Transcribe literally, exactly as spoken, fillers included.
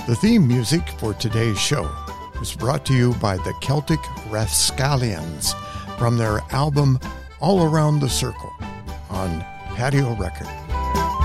The theme music for today's show was brought to you by the Celtic Rascallions from their album All Around the Circle on Patio Records.